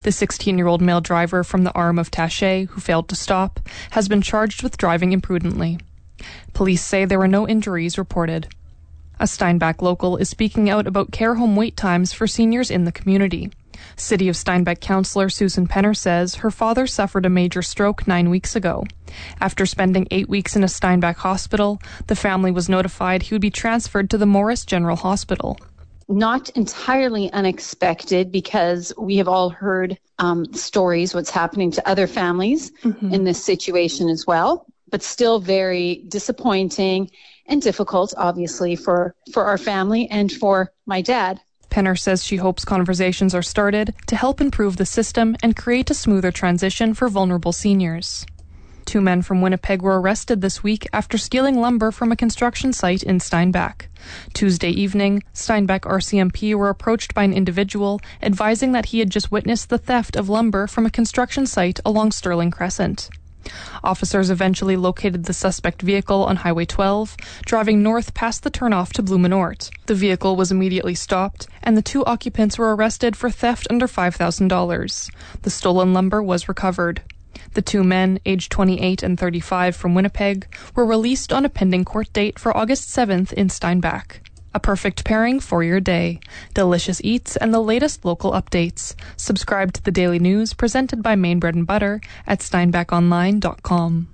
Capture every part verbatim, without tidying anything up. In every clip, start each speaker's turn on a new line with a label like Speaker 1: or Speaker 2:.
Speaker 1: The sixteen-year-old male driver from the arm of Taché, who failed to stop, has been charged with driving imprudently. Police say there were no injuries reported. A Steinbach local is speaking out about care home wait times for seniors in the community. City of Steinbach councillor Susan Penner says her father suffered a major stroke nine weeks ago. After spending eight weeks in a Steinbach hospital, the family was notified he would be transferred to the Morris General Hospital.
Speaker 2: Not entirely unexpected, because we have all heard um, stories what's happening to other families mm-hmm. in this situation as well, but still very disappointing and difficult, obviously, for, for our family and for my dad.
Speaker 1: Penner says she hopes conversations are started to help improve the system and create a smoother transition for vulnerable seniors. Two men from Winnipeg were arrested this week after stealing lumber from a construction site in Steinbach. Tuesday evening, Steinbach R C M P were approached by an individual advising that he had just witnessed the theft of lumber from a construction site along Sterling Crescent. Officers eventually located the suspect vehicle on Highway twelve, driving north past the turnoff to Blumenort. The vehicle was immediately stopped, and the two occupants were arrested for theft under five thousand dollars. The stolen lumber was recovered. The two men, aged twenty-eight and thirty-five from Winnipeg, were released on a pending court date for August seventh in Steinbach. A perfect pairing for your day. Delicious eats and the latest local updates. Subscribe to the Daily News presented by Maine Bread and Butter at steinbach online dot com.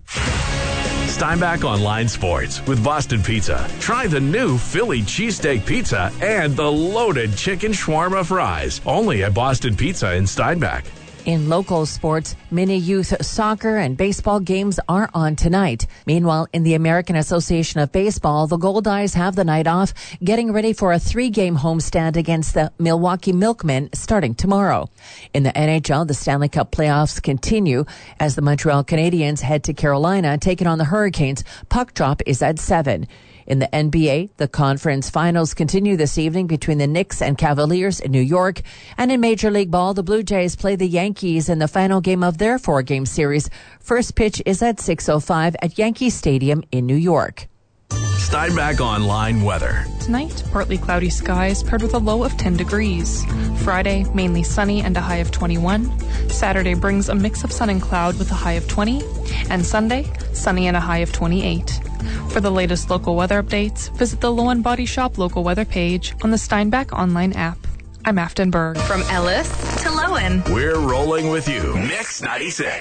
Speaker 3: Steinbach Online Sports with Boston Pizza. Try the new Philly cheesesteak pizza and the loaded chicken shawarma fries. Only at Boston Pizza in Steinbach.
Speaker 4: In local sports, mini youth soccer and baseball games are on tonight. Meanwhile, in the American Association of Baseball, the Goldeyes have the night off, getting ready for a three-game homestand against the Milwaukee Milkmen starting tomorrow. In the N H L, the Stanley Cup playoffs continue as the Montreal Canadiens head to Carolina, taking on the Hurricanes. Puck drop is at seven. In the N B A, the conference finals continue this evening between the Knicks and Cavaliers in New York. And in Major League Ball, the Blue Jays play the Yankees in the final game of their four-game series. First pitch is at six oh five at Yankee Stadium in New York.
Speaker 3: Steinbach Online weather.
Speaker 1: Tonight, partly cloudy skies paired with a low of ten degrees. Friday, mainly sunny and a high of twenty-one. Saturday brings a mix of sun and cloud with a high of twenty. And Sunday, sunny and a high of twenty-eight. For the latest local weather updates, visit the Low and Body Shop local weather page on the Steinbach online app. I'm Afton Berg.
Speaker 5: From Ellis to Lowen.
Speaker 3: We're rolling with you. Mix ninety-six.